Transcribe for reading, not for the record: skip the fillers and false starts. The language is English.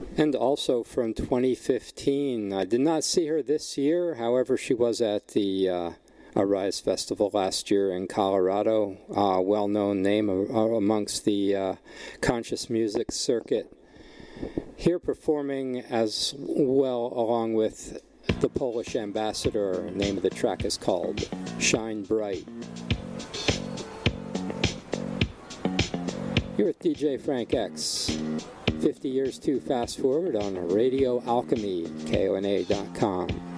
And also from 2015, I did not see her this year. However, she was at the Arise Festival last year in Colorado, well-known name amongst the conscious music circuit. Here performing as well along with the Polish Ambassador. The name of the track is called Shine Bright. You're with DJ Frank X. 50 years too fast forward on Radio Alchemy, KONA.com.